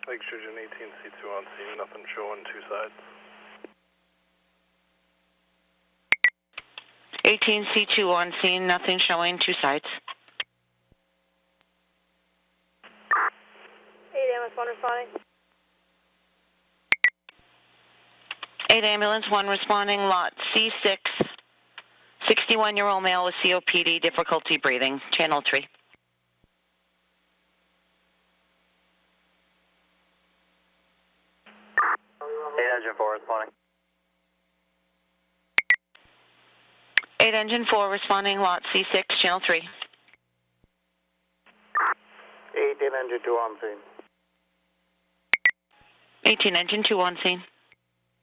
Lake Sturgeon 18C2 on scene, nothing showing two sides. 18C2 on scene, nothing showing two sides. 8 ambulance 1 responding. 8 ambulance 1 responding, lot C6, 61-year-old male with COPD, difficulty breathing, channel 3. 8 engine 4 responding. 8 engine 4 responding, lot C6, channel 3. 18 engine 2 on scene. 18 engine 2 on scene.